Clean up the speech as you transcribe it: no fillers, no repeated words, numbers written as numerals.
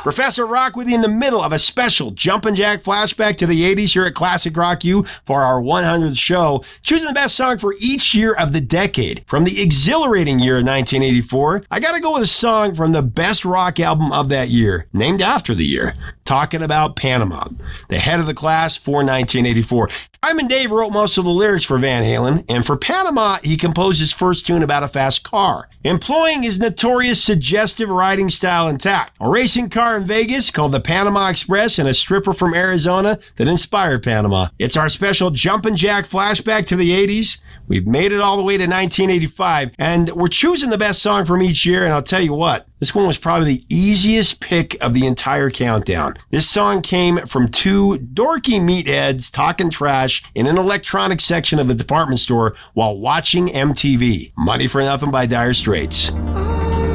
Professor Rock with you in the middle of a special Jumpin' Jack flashback to the 80s here at Classic Rock U for our 100th show, choosing the best song for each year of the decade. From the exhilarating year of 1984, I gotta go with a song from the best rock album of that year, named after the year. Talking about Panama, the head of the class for 1984. Simon Dave wrote most of the lyrics for Van Halen, and for Panama, he composed his first tune about a fast car, employing his notorious suggestive riding style intact. A racing car in Vegas called the Panama Express and a stripper from Arizona that inspired Panama. It's our special Jumpin' Jack flashback to the 80s. We've made it all the way to 1985, and we're choosing the best song from each year, and I'll tell you what, this one was probably the easiest pick of the entire countdown. This song came from two dorky meatheads talking trash in an electronics section of the department store while watching MTV. Money for Nothing by Dire Straits.